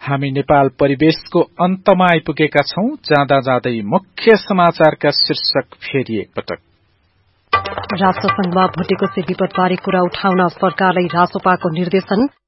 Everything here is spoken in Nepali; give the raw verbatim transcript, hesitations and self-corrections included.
हामी नेपाल परिवेशको अन्तमा आइपुगेका छौं। जाँदा जाँदै मुख्य समाचारका शीर्षक फेरि एकपटक। राष्ट्रसंघमा भुटेको विपदबारे कुरा उठाउन सरकारलाई रासोपाको निर्देशन।